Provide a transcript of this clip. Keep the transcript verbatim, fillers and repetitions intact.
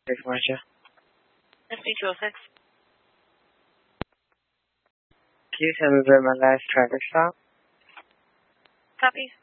six Marcia. S B two oh six. Can you tell me where my last traffic stop? Copy.